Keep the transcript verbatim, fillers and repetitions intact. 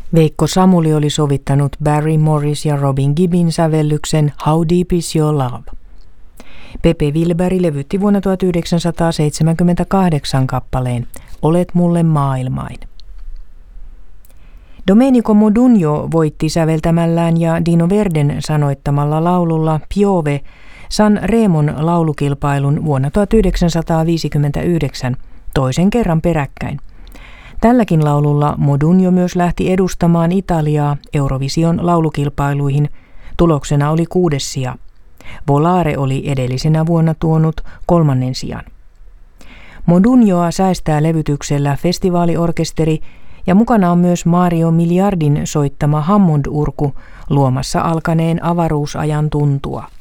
Veikko Samuli oli sovittanut Barry Morris ja Robin Gibbin sävellyksen How Deep Is Your Love. Pepe Wilberi levytti vuonna tuhatyhdeksänsataaseitsemänkymmentäkahdeksan kappaleen Olet mulle maailmain. Domenico Modugno voitti säveltämällään ja Dino Verden sanoittamalla laululla Piove San Remon laulukilpailun vuonna tuhatyhdeksänsataaviisikymmentäyhdeksän toisen kerran peräkkäin. Tälläkin laululla Modugno myös lähti edustamaan Italiaa Eurovision laulukilpailuihin. Tuloksena oli kuudes sija. Volare oli edellisenä vuonna tuonut kolmannen sijan. Modugnoa säestää levytyksellä festivaaliorkesteri ja mukana on myös Mario Miliardin soittama Hammond-urku luomassa alkaneen avaruusajan tuntua.